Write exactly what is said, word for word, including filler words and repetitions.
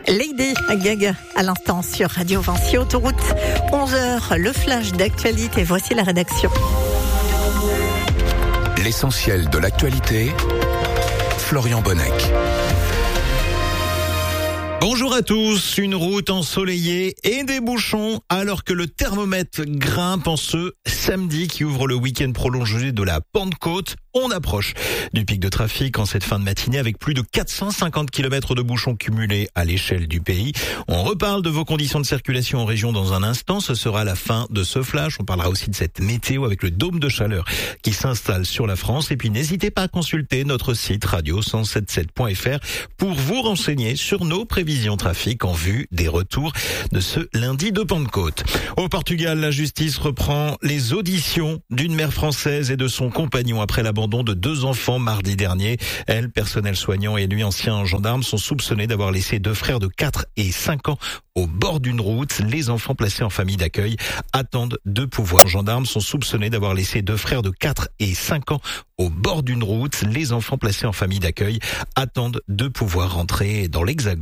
Lady Gaga à l'instant sur Radio Vinci Autoroute. onze heures, le flash d'actualité. Voici la rédaction. L'essentiel de l'actualité, Florian Bonnec. Bonjour à tous, une route ensoleillée et des bouchons alors que le thermomètre grimpe en ce samedi qui ouvre le week-end prolongé de la Pentecôte. On approche du pic de trafic en cette fin de matinée avec plus de quatre cent cinquante kilomètres de bouchons cumulés à l'échelle du pays. On reparle de vos conditions de circulation en région dans un instant. Ce sera la fin de ce flash. On parlera aussi de cette météo avec le dôme de chaleur qui s'installe sur la France. Et puis n'hésitez pas à consulter notre site radio cent soixante-dix-sept point f r pour vous renseigner sur nos prévisions trafic en vue des retours de ce lundi de Pentecôte. Au Portugal, la justice reprend les auditions d'une mère française et de son compagnon après l'abandon de deux enfants mardi dernier. Elle, personnel soignant et lui, ancien gendarme, sont soupçonnés d'avoir laissé deux frères de quatre et cinq ans au bord d'une route. Les enfants placés en famille d'accueil attendent de pouvoir. Les gendarmes sont soupçonnés d'avoir laissé deux frères de quatre et cinq ans au bord d'une route. Les enfants placés en famille d'accueil attendent de pouvoir rentrer dans l'Hexagone.